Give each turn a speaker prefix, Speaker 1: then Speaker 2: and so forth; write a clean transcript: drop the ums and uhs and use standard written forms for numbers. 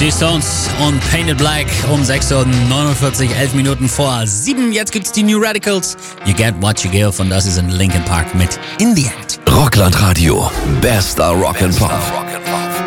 Speaker 1: Die Stones und Painted Black um 6:49 Uhr, 11 Minuten vor 7. Jetzt gibt's die New Radicals. You Get What You Give und das ist in Linkin Park mit In The End.
Speaker 2: Rockland Radio, bester Rock and Pop.